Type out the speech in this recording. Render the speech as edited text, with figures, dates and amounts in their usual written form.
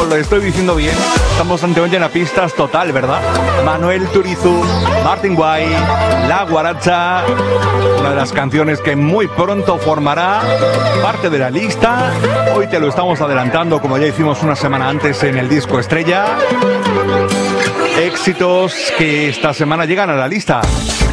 lo estoy diciendo bien. Estamos ante una pistas total, ¿verdad? Manuel Turizo, Martin Guay, La Guaracha, una de las canciones que muy pronto formará parte de la lista. Hoy te lo estamos adelantando, como ya hicimos una semana antes en el disco estrella. Éxitos que esta semana llegan a la lista.